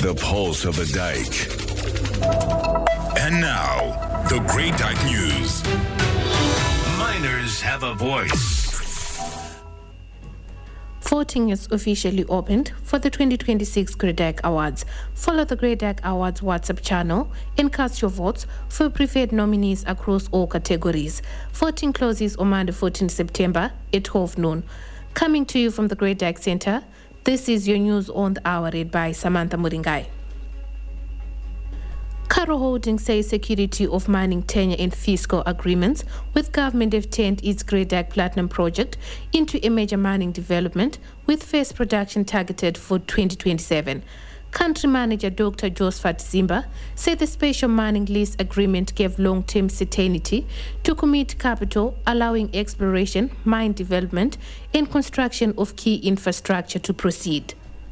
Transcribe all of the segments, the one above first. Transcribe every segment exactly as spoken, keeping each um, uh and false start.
the pulse of the dike. And now, the Great Dike News. Miners have a voice. Voting is officially opened for the twenty twenty-six Great Dike Awards. Follow the Great Dike Awards WhatsApp channel and cast your votes for preferred nominees across all categories. Voting closes on Monday, fourteenth September at twelve noon. Coming to you from the Great Dike Center, this is your news on the hour read by Samantha Muringai. Karo Holdings says security of mining tenure and fiscal agreements with government have turned its Great Dike Platinum project into a major mining development with first production targeted for twenty twenty-seven. Country manager Doctor Josephat Zimba said the special mining lease agreement gave long-term certainty to commit capital, allowing exploration, mine development, and construction of key infrastructure to proceed.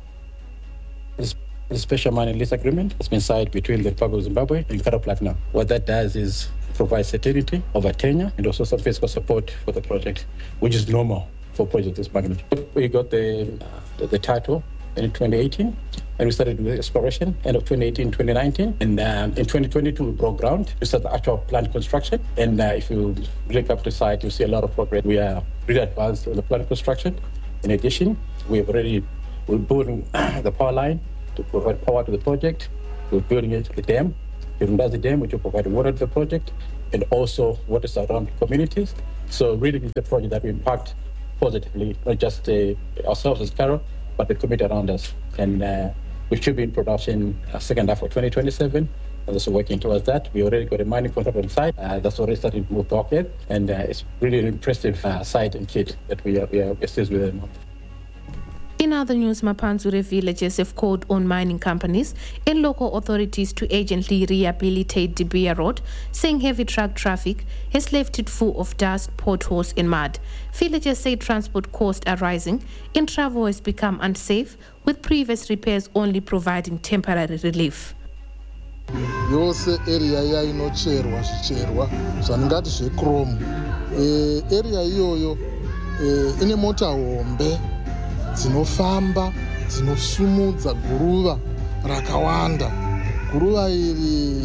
The special mining lease agreement has been signed between the Republic of Zimbabwe and Karo Platinum. What that does is provide certainty of a tenure and also some fiscal support for the project, which is normal for projects this magnitude. We got the, uh, the, the title in twenty eighteen, and we started with exploration end of twenty eighteen, twenty nineteen, and um, in twenty twenty-two we broke ground. We started the actual plant construction, and uh, if you look up the site, you see a lot of progress. We are really advanced in the plant construction. In addition, we've already we're building the power line to provide power to the project. We're building it, the dam, the dam, which will provide water to the project, and also water surround communities. So really it's a project that will impact positively, not just uh, ourselves as Karo, but the community around us. And uh, we should be in production uh, second half of twenty twenty-seven. And also working towards that. We already got a mining contract on site. Uh, that's already starting to move forward. And uh, it's really an impressive uh, site and kit that we are, we are assist with them. In other news, Mapanzure villages have called on mining companies and local authorities to urgently rehabilitate Dibia Road, saying heavy truck traffic has left it full of dust, potholes and mud. Villagers say transport costs are rising and travel has become unsafe, with previous repairs only providing temporary relief. Yose area ya inocherwa zvicherwa zvaningati zvechrome area iyoyo ine mota hombe dzinofamba dzinosumudza guruva rakawanda. Guruva iri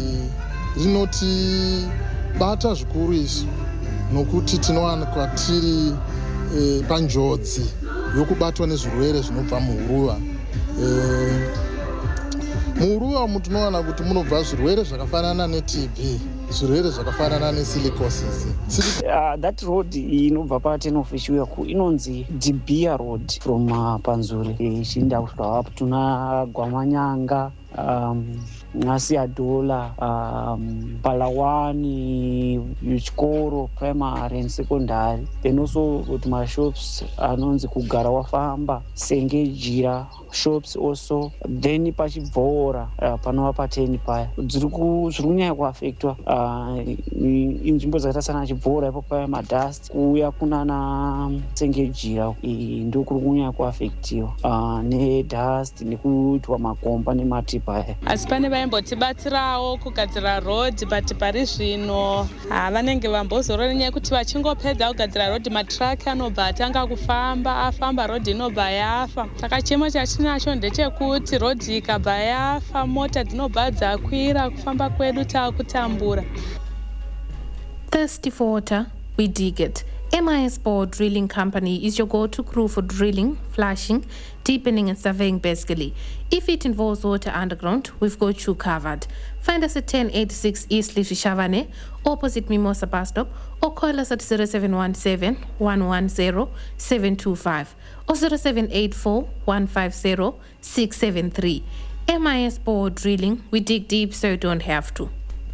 rinotibata zvikuru isu nokuti tinowanikwa tiri e, panjodzi yokubatwa nezvirwere zvinobva muhuruva. E, muhuruva umu tinowana kuti munobva zvirwere zvakafanana ne-T B, zvirwere zvakafanana ne-silicosis. Uh, that road inobva pa-ten of Chiuyaku inonzi Dibia Road from uh, Panzuri ichienda kusvika up tuna Gwamanyanga, um, Ngasiadola, um, Palawani, Chikoro, primary and secondary. Then also with my shops anonzi Kugara Wafamba, Sengejira shops also. Then pachibvora uh, panova pateni paya dziri kunyanya kuafectwa inzvimbo dzakaita sana chibvora ipo paya madust kuuya kunana Sengejira ndo kuri kunyanya kuafectiwa uh, nedust nekuitwa makomba nematipa aya. Asi pane vaimbotibatsirawo kugadzira road but pari zvino vanenge vambozorora nenyaya yekuti vachingopedza kugadzira road matraki anobva atanga kufamba afamba road inobva yafa. Saka chemo chatinacho ndechekuti road ikabva yafa mota dzinobva dzakwira kufamba kwedu taakutambura. Thirsty for water, we dig it. M I S Bore Drilling Company is your go-to crew for drilling, flushing, deepening and surveying basically. If it involves water underground, we've got you covered. Find us at ten eighty-six East Leafy Shavane, opposite Mimosa Bus Stop, or call us at zero seven one seven, one one zero, seven two five or zero seven eight four, one five zero, six seven three. M I S Bore Drilling, we dig deep so you don't have to.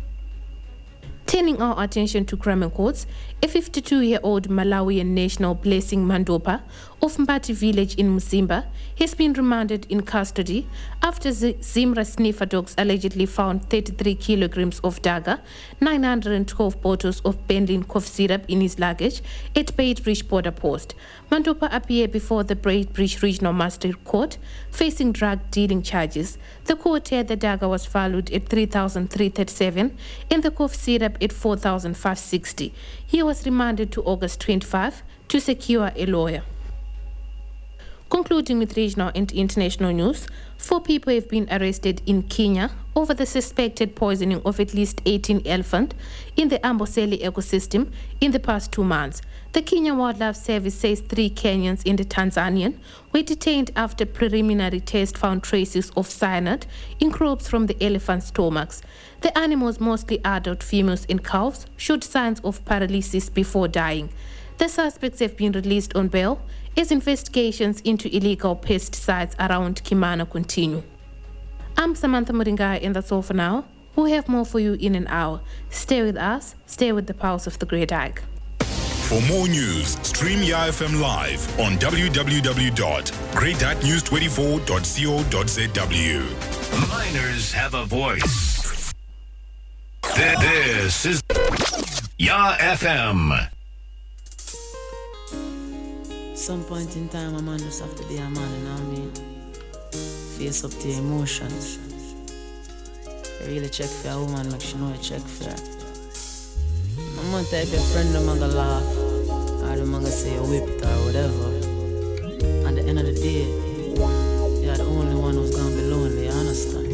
Turning our attention to crime courts, a fifty-two-year-old Malawian national Blessing Mandopa of Mbati village in Musimba has been remanded in custody after Zimra sniffer dogs allegedly found thirty-three kilograms of daga, nine hundred twelve bottles of Benlin cough syrup in his luggage at Beitbridge border post. Mandopa appeared before the Beitbridge Regional Magistrate Court facing drug dealing charges. The court said the daga was valued at three thousand three hundred thirty-seven and the cough syrup at four thousand five hundred sixty. He was remanded to August twenty-fifth to secure a lawyer. Concluding with regional and international news, four people have been arrested in Kenya over the suspected poisoning of at least eighteen elephants in the Amboseli ecosystem in the past two months. The Kenya Wildlife Service says three Kenyans and a Tanzanian were detained after preliminary tests found traces of cyanide in crops from the elephant's stomachs. The animals, mostly adult females and calves, showed signs of paralysis before dying. The suspects have been released on bail as investigations into illegal pesticides around Kimana continue. I'm Samantha Muringai, and that's all for now. We'll have more for you in an hour. Stay with us, stay with the pulse of the Great Dyke. For more news, stream Y A F M live on w w w dot great dyke news twenty-four dot co dot z w. Miners have a voice. This is Y A F M. Some point in time, a man just have to be a man, you know what I mean? Face up to your emotions. You really check for a woman, make she know you check for her. I'm gonna tell if your friend them gonna laugh, or them gonna say you whipped or whatever. At the end of the day,